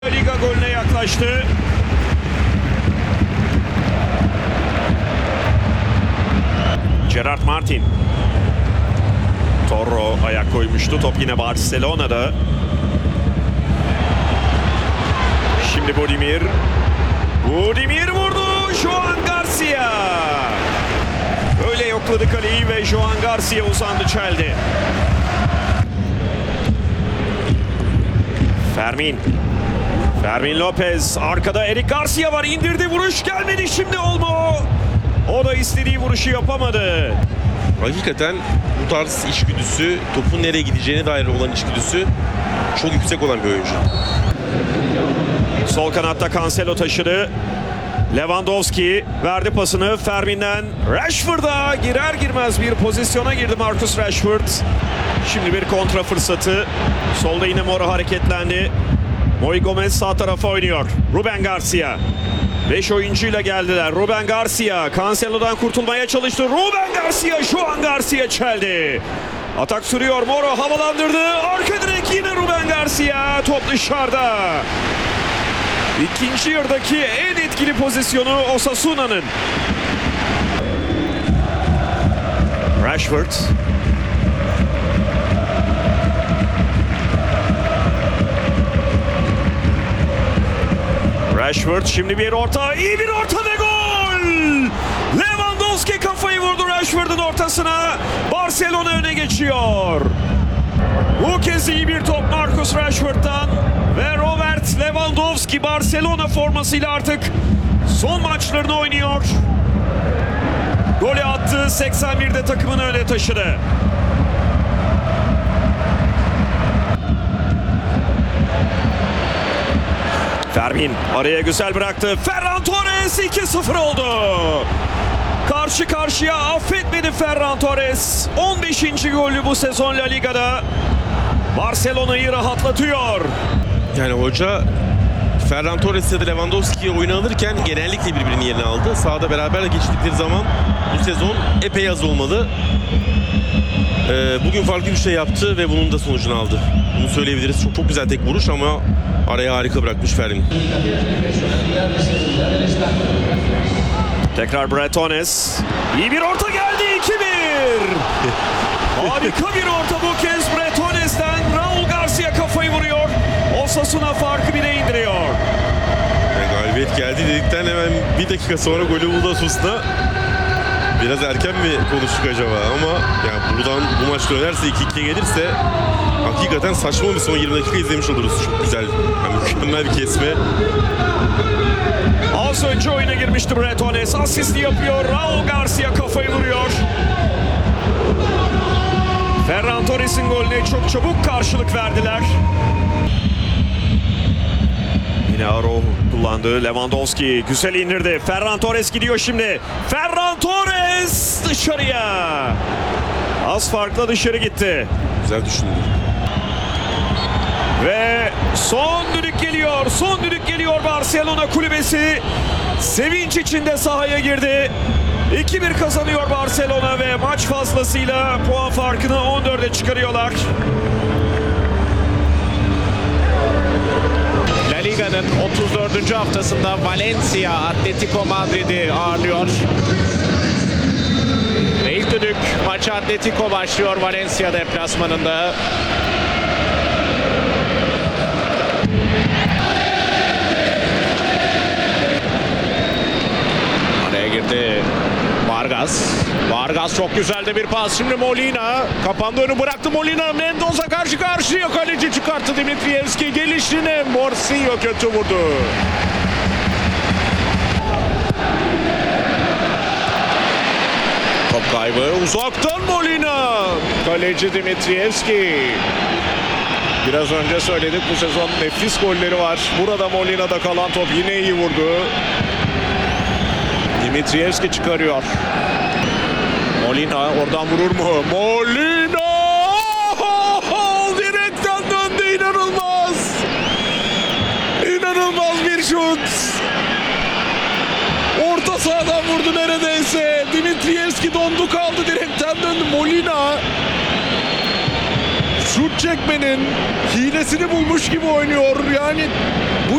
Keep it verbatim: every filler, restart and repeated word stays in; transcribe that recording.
Liga golüne yaklaştı. Gerard Martin. Torro ayak koymuştu. Top yine Barcelona'da. Şimdi Budimir. Budimir vurdu. Joan Garcia. Öyle yokladı kaleyi ve Joan Garcia uzandı, çeldi. Fermin. Fermin Lopez. Arkada Eric Garcia var. İndirdi. Vuruş gelmedi. Şimdi Olmo. O da istediği vuruşu yapamadı. Hakikaten bu tarz içgüdüsü, topun nereye gideceğine dair olan içgüdüsü çok yüksek olan bir oyuncu. Sol kanatta Cancelo taşıdı. Lewandowski verdi pasını Fermin'den Rashford'a, girer girmez bir pozisyona girdi Marcus Rashford. Şimdi bir kontra fırsatı. Solda yine Mora hareketlendi. Moi Gomez sağ tarafa oynuyor. Ruben Garcia. beş oyuncuyla geldiler. Ruben Garcia Cancelo'dan kurtulmaya çalıştı. Ruben Garcia, Joan Garcia çeldi. Atak sürüyor. Moro havalandırdı. Arka direk yine Ruben Garcia. Top dışarıda. İkinci yarıdaki en etkili pozisyonu Osasuna'nın. Rashford. Rashford şimdi bir orta, iyi bir orta ve gol! Lewandowski kafayı vurdu Rashford'un ortasına. Barcelona öne geçiyor. Bu kez iyi bir top Marcus Rashford'dan ve Robert Lewandowski Barcelona formasıyla artık son maçlarını oynuyor. Golü attı, seksen birde takımını öne taşıdı. Fermin araya güzel bıraktı. Ferran Torres iki sıfır oldu. Karşı karşıya affetmedi Ferran Torres. on beşinci golü bu sezon La Liga'da. Barcelona'yı rahatlatıyor. Yani hoca Ferran Torres ya da Lewandowski'yi oyuna alırken genellikle birbirinin yerini aldı. Sahada beraber geçtikleri zaman bu sezon epey az olmalı. Ee, bugün farklı bir şey yaptı ve bunun da sonucunu aldı. Bunu söyleyebiliriz. Çok çok güzel tek vuruş ama araya harika bırakmış Fermin. Tekrar Bretones. İyi bir orta geldi, iki bir. Harika bir orta bu kez Bretones'ten. Raul Garcia kafayı vuruyor. Osasuna farkı bire indiriyor. Yani galibiyet geldi dedikten hemen bir dakika sonra golü buldu Osasuna. Biraz erken mi konuştuk acaba ama yani buradan bu maç dönerse iki ikiye gelirse hakikaten saçma bir son yirmi dakika izlemiş oluruz. Çok güzel, yani mükemmel bir kesme. Az önce oyuna girmişti Bretones. Asisti yapıyor. Raul Garcia kafayı vuruyor. Ferran Torres'in golüne çok çabuk karşılık verdiler. Yine Araujo kullandı. Lewandowski güzel indirdi. Ferran Torres gidiyor şimdi. Ferran Torres dışarıya. Az farkla dışarı gitti. Güzel düşündü. Ve son düdük geliyor. Son düdük geliyor. Barcelona kulübesi sevinç içinde sahaya girdi. iki bir kazanıyor Barcelona ve maç fazlasıyla puan farkını on dörde çıkarıyorlar. La Liga'nın otuz dördüncü haftasında Valencia Atletico Madrid'i ağırlıyor. Ve ilk düdük maçı Atletico başlıyor Valencia deplasmanında. Araya girdi Vargas. Vargas çok güzel de bir pas. Şimdi Molina. Kapandı, önü bıraktı Molina. Mendoza karşı karşıya. Kaleci çıkarttı Dimitrievski. Gelişine Morsillo kötü vurdu. Top kaybı. Uzaktan Molina. Kaleci Dimitrievski. Biraz önce söyledik, bu sezon nefis golleri var. Burada Molina'da kalan top yine iyi vurdu. Dimitrievski çıkarıyor. Molina oradan vurur mu? Molina! Direkten döndü, inanılmaz! İnanılmaz bir şut! Orta sahadan vurdu neredeyse. Dimitrievski dondu kaldı, direkten döndü. Molina şut çekmenin hilesini bulmuş gibi oynuyor. Yani bu